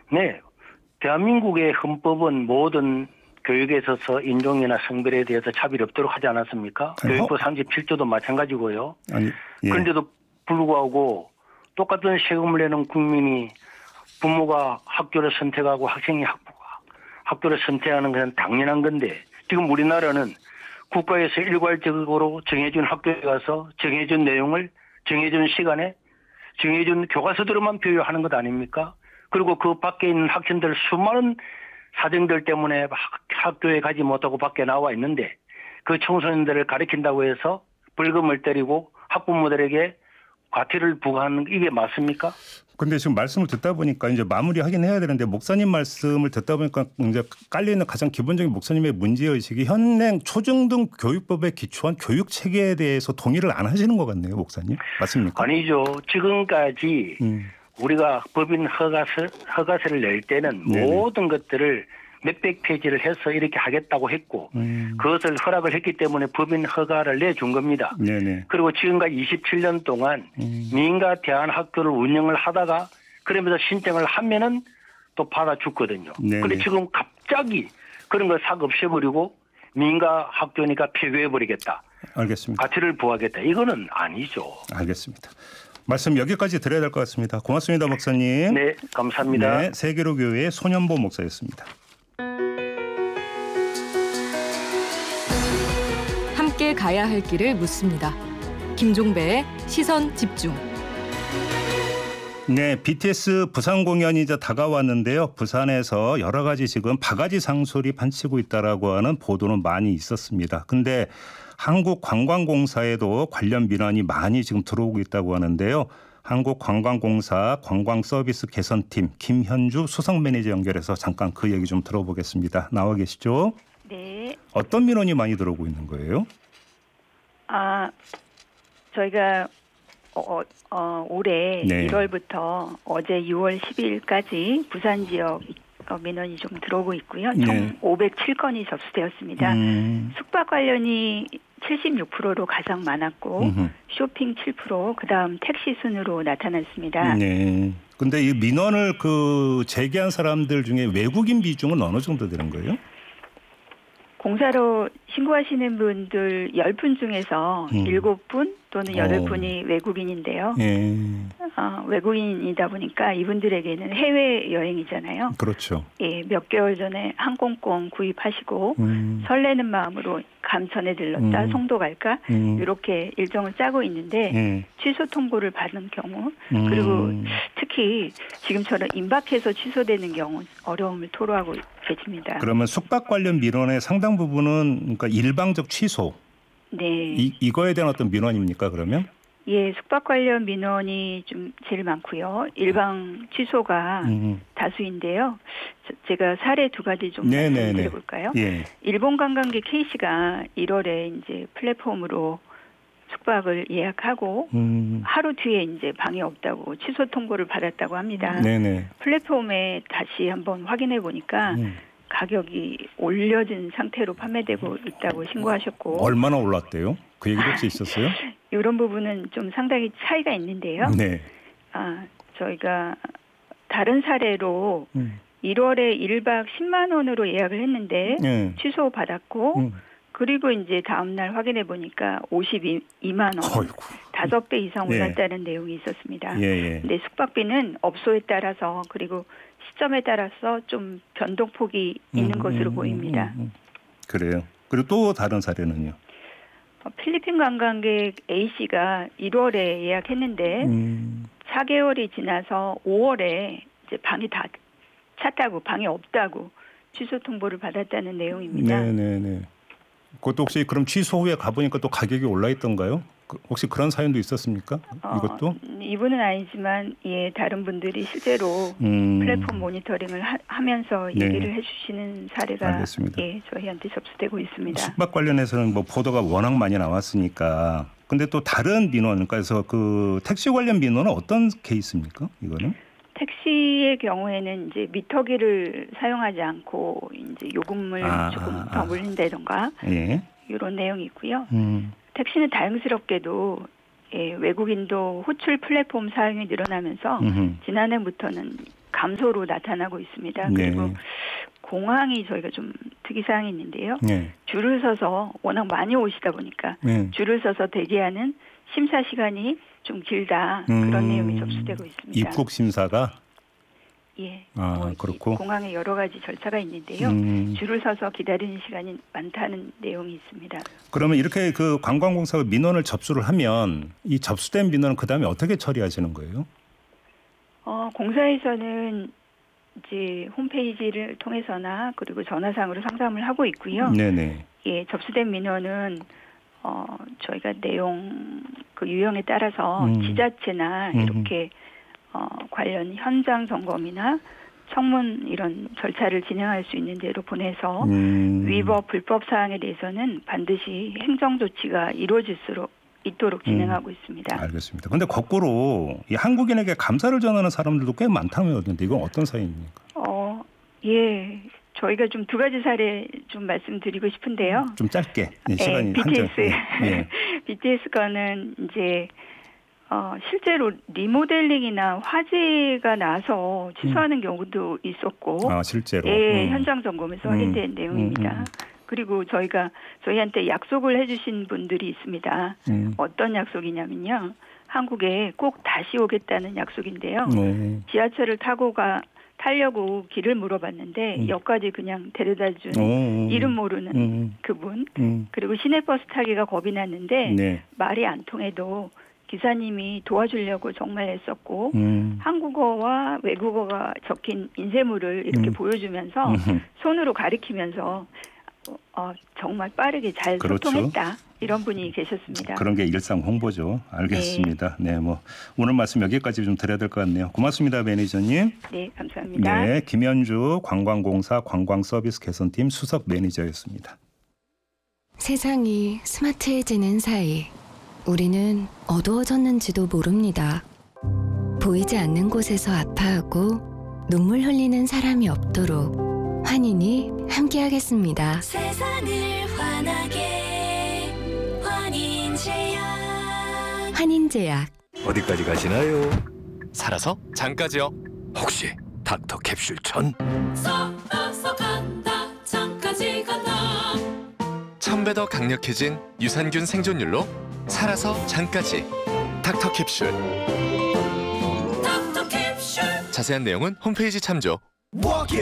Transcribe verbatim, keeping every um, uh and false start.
네. 대한민국의 헌법은 모든 교육에 있어서 인종이나 성별에 대해서 차별이 없도록 하지 않았습니까? 아니, 교육부 삼십칠 조도 마찬가지고요. 아니, 예. 그런데도 불구하고 똑같은 세금을 내는 국민이 부모가 학교를 선택하고 학생이 학, 학교를 선택하는 것은 당연한 건데 지금 우리나라는 국가에서 일괄적으로 정해준 학교에 가서 정해준 내용을 정해준 시간에 정해준 교과서대로만 교육하는 것 아닙니까? 그리고 그 밖에 있는 학생들 수많은 사정들 때문에 학교에 가지 못하고 밖에 나와 있는데 그 청소년들을 가르친다고 해서 벌금을 때리고 학부모들에게 과태료를 부과하는 이게 맞습니까? 근데 지금 말씀을 듣다 보니까 이제 마무리하긴 해야 되는데 목사님 말씀을 듣다 보니까 이제 깔리는 가장 기본적인 목사님의 문제의식이 현행 초중등 교육법에 기초한 교육 체계에 대해서 동의를 안 하시는 것 같네요, 목사님. 맞습니까? 아니죠. 지금까지 음. 우리가 법인 허가서, 허가서를 낼 때는 네네. 모든 것들을 몇백 페이지를 해서 이렇게 하겠다고 했고 음. 그것을 허락을 했기 때문에 법인 허가를 내준 겁니다. 네네. 그리고 지금까지 이십칠 년 동안 음. 민가 대안학교를 운영을 하다가 그러면서 신청을 하면은 또 받아줬거든요. 그런데 지금 갑자기 그런 걸 싹 없애버리고 민가 학교니까 폐교해버리겠다. 알겠습니다. 가치를 부하겠다. 이거는 아니죠. 알겠습니다. 말씀 여기까지 드려야 될 것 같습니다. 고맙습니다, 목사님. 네, 감사합니다. 네, 세계로교회 손현보 목사였습니다. 함께 가야 할 길을 묻습니다. 김종배의 시선 집중. 네, 비티에스 부산 공연이 이제 다가왔는데요. 부산에서 여러 가지 지금 바가지 상술이 판치고 있다라고 하는 보도는 많이 있었습니다. 근데 한국관광공사에도 관련 민원이 많이 지금 들어오고 있다고 하는데요. 한국관광공사 관광서비스 개선팀 김현주 수석 매니저 연결해서 잠깐 그 얘기 좀 들어보겠습니다. 나와 계시죠? 네. 어떤 민원이 많이 들어오고 있는 거예요? 아, 저희가 어, 어, 올해 네. 일월부터 어제 유월 십이일까지 부산 지역 민원이 좀 들어오고 있고요. 총 네. 오백칠 건이 접수되었습니다. 음. 숙박 관련이 칠십육 퍼센트로 가장 많았고 음흠. 쇼핑 칠 퍼센트 그다음 택시 순으로 나타났습니다. 네. 근데 이 민원을 그 제기한 사람들 중에 외국인 비중은 어느 정도 되는 거예요? 공사로 신고하시는 분들 열 분 중에서 음. 일곱 분 또는 여덟 분이 어. 외국인인데요. 예. 어, 외국인이다 보니까 이분들에게는 해외여행이잖아요. 그렇죠. 예, 몇 개월 전에 항공권 구입하시고 음. 설레는 마음으로 감천에 들렀다, 음. 송도 갈까 음. 이렇게 일정을 짜고 있는데 음. 취소 통보를 받은 경우 음. 그리고 특히 지금처럼 임박해서 취소되는 경우 어려움을 토로하고 계십니다. 그러면 숙박 관련 민원의 상당 부분은 그러니까 일방적 취소. 네. 이, 이거에 대한 어떤 민원입니까 그러면? 예, 숙박 관련 민원이 좀 제일 많고요. 일방 취소가 음. 다수인데요. 제가 사례 두 가지 좀 말씀드려볼까요? 예. 일본 관광객 K씨가 일월에 이제 플랫폼으로 숙박을 예약하고 음. 하루 뒤에 이제 방이 없다고 취소 통보를 받았다고 합니다. 네네. 플랫폼에 다시 한번 확인해 보니까 음. 가격이 올려진 상태로 판매되고 있다고 신고하셨고. 얼마나 올랐대요? 그 얘기도 혹시 있었어요? 이런 부분은 좀 상당히 차이가 있는데요. 네. 아, 저희가 다른 사례로 음. 일월에 일 박 십만 원으로 예약을 했는데 네. 취소 받았고 음. 그리고 이제 다음 날 확인해 보니까 오십이만 원, 어이구. 다섯 배 이상 올랐다는 예. 내용이 있었습니다. 예, 예. 근데 숙박비는 업소에 따라서 그리고 시점에 따라서 좀 변동폭이 있는 음, 것으로 음, 보입니다. 음, 음. 그래요. 그리고 또 다른 사례는요? 어, 필리핀 관광객 A씨가 일월에 예약했는데 음. 사 개월이 지나서 오월에 이제 방이 다 찼다고 방이 없다고 취소 통보를 받았다는 내용입니다. 네네네. 그것도 혹시 그럼 취소 후에 가보니까 또 가격이 올라 있던가요? 혹시 그런 사연도 있었습니까? 어, 이것도? 이분은 아니지만 예 다른 분들이 실제로 음. 플랫폼 모니터링을 하, 하면서 얘기를 네. 해주시는 사례가 알겠습니다. 예 저희한테 접수되고 있습니다. 숙박 관련해서는 뭐 보도가 워낙 많이 나왔으니까. 근데 또 다른 민원, 그래서 그 택시 관련 민원은 어떤 케이스입니까? 이거는? 택시의 경우에는 이제 미터기를 사용하지 않고 이제 요금을 아, 조금 아, 더 물린다던가 예. 이런 내용이 있고요. 음. 택시는 다행스럽게도 예, 외국인도 호출 플랫폼 사용이 늘어나면서 음흠. 지난해부터는 감소로 나타나고 있습니다. 네. 그리고 공항이 저희가 좀 특이사항이 있는데요. 네. 줄을 서서 워낙 많이 오시다 보니까 네. 줄을 서서 대기하는 심사 시간이 좀 길다. 그런 음, 내용이 접수되고 있습니다. 입국 심사가? 예. 아, 뭐 그렇고. 공항에 여러 가지 절차가 있는데요. 음. 줄을 서서 기다리는 시간이 많다는 내용이 있습니다. 그러면 이렇게 그 관광공사가 민원을 접수를 하면 이 접수된 민원은 그다음에 어떻게 처리하시는 거예요? 어, 공사에서는 이제 홈페이지를 통해서나 그리고 전화상으로 상담을 하고 있고요. 네네. 예, 접수된 민원은 어, 저희가 내용 그 유형에 따라서 음. 지자체나 음. 이렇게 어, 관련 현장 점검이나 청문 이런 절차를 진행할 수 있는 데로 보내서 음. 위법 불법 사항에 대해서는 반드시 행정 조치가 이루어질수록 있도록 진행하고 음. 있습니다. 알겠습니다. 그런데 거꾸로 이 한국인에게 감사를 전하는 사람들도 꽤 많다면 어떤데 이건 어떤 사연입니까? 어, 예. 저희가 좀 두 가지 사례 좀 말씀드리고 싶은데요. 좀 짧게 예, 시간이 예, 비티에스. 한정. 예. 비티에스 거는 이제 어, 실제로 리모델링이나 화재가 나서 취소하는 음. 경우도 있었고, 아 실제로. 예, 음. 현장 점검에서 음. 확인된 내용입니다. 음. 음. 그리고 저희가 저희한테 약속을 해주신 분들이 있습니다. 음. 어떤 약속이냐면요, 한국에 꼭 다시 오겠다는 약속인데요. 네. 지하철을 타고 가 타려고 길을 물어봤는데 음. 역까지 그냥 데려다준 오. 이름 모르는 음. 그분. 음. 그리고 시내버스 타기가 겁이 났는데 네. 말이 안 통해도 기사님이 도와주려고 정말 애썼고 음. 한국어와 외국어가 적힌 인쇄물을 이렇게 음. 보여주면서 음. 손으로 가리키면서 어, 정말 빠르게 잘 그렇죠. 소통했다. 이런 분이 계셨습니다. 그런 게 일상 홍보죠. 알겠습니다. 네, 네 뭐 오늘 말씀 여기까지 좀 드려야 될 것 같네요. 고맙습니다, 매니저님. 네, 감사합니다. 네, 김현주 관광공사 관광서비스 개선팀 수석 매니저였습니다. 세상이 스마트해지는 사이 우리는 어두워졌는지도 모릅니다. 보이지 않는 곳에서 아파하고 눈물 흘리는 사람이 없도록 환인이 함께하겠습니다. 세상을 환하게 환인제약. 환인제약. 어디까지 가시나요? 살아서 장까지요. 혹시 닥터 캡슐 천? 썩어서 간다 장까지 간다. 천 배 더 강력해진 유산균 생존율로 살아서 장까지. 닥터 캡슐. 닥터 캡슐. 자세한 내용은 홈페이지 참조.